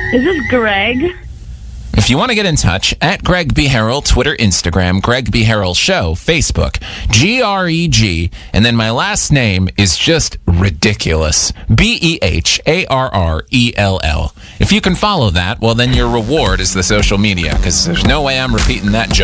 Is this Greg? If you want to get in touch, at Greg B. Harrell, Twitter, Instagram, Greg B. Harrell Show, Facebook, GREG, and then my last name is just ridiculous. BEHARRELL. If you can follow that, well, then your reward is the social media, because there's no way I'm repeating that joke.